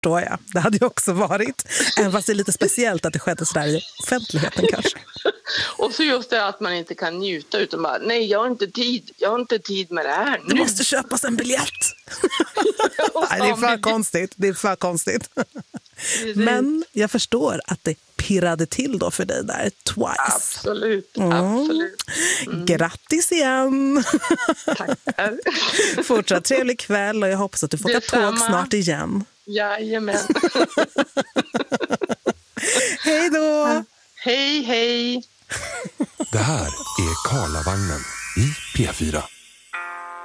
förstår jag. Det hade ju också varit. Även fast det är lite speciellt att det skedde sådär i offentligheten kanske. Och så just det att man inte kan njuta utan bara, nej jag har inte tid med det här nu. Du måste köpa en biljett. Nej, det är för konstigt. Men jag förstår att det pirrade till då för dig där twice. Absolut. Grattis igen. Tackar. Fortsatt trevlig kväll och jag hoppas att du får åka tåg snart igen. Jajamän. Hej då. Hej. Det här är Karlavagnen i P4.